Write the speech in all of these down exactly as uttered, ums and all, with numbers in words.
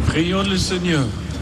Prions le Seigneur.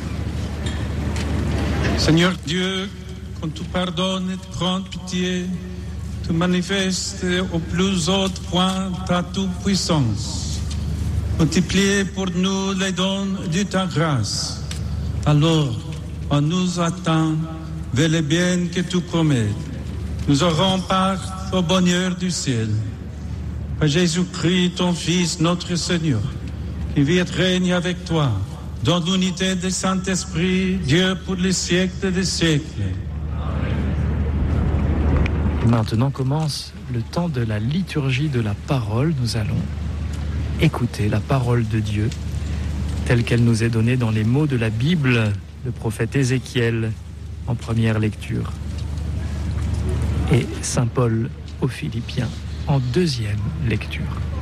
Seigneur Dieu, quand tu pardonnes et prends pitié, tu manifestes au plus haut point ta toute-puissance. Multiplie pour nous les dons de ta grâce. Alors, on nous attend vers les biens que tu promets. Nous aurons part au bonheur du ciel. Par Jésus-Christ, ton Fils, notre Seigneur, qui vit et règne avec toi, dans l'unité du Saint-Esprit, Dieu pour les siècles des siècles. Maintenant commence le temps de la liturgie de la parole. Nous allons écouter la parole de Dieu telle qu'elle nous est donnée dans les mots de la Bible, le prophète Ézéchiel en première lecture et Saint Paul aux Philippiens en deuxième lecture.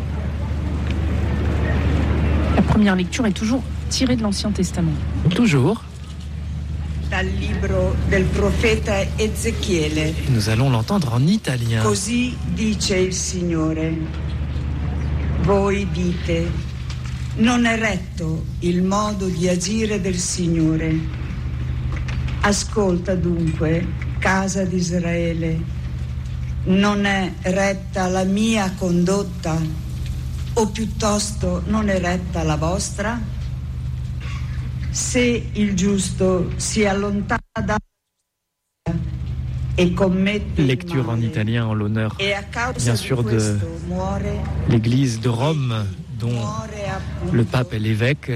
La première lecture est toujours tirée de l'Ancien Testament. Toujours. Dal libro del profeta Ezechiele. Et nous allons l'entendre en italien. Così dice il Signore. Voi dite, non è retto il modo di agire del Signore. Ascolta dunque, casa di Israele, non è retta la mia condotta, o piuttosto non è retta la vostra? Se il giusto si allontana da e commette Lecture en italien en l'honneur, bien sûr, de l'Église de Rome, dont le pape est l'évêque,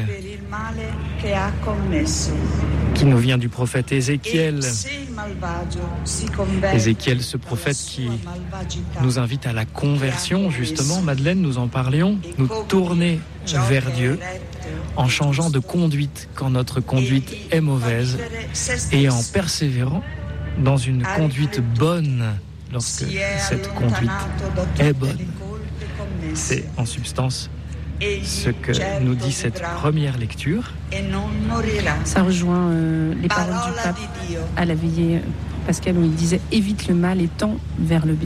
qui nous vient du prophète Ézéchiel. Ézéchiel, ce prophète qui nous invite à la conversion, justement. Madeleine, nous en parlions, nous tourner vers Dieu en changeant de conduite quand notre conduite est mauvaise et en persévérant dans une conduite bonne lorsque cette conduite est bonne. C'est en substance ce que nous dit cette première lecture. Ça rejoint euh, les paroles du pape à la veillée pascale où il disait « Évite le mal et tends vers le bien ».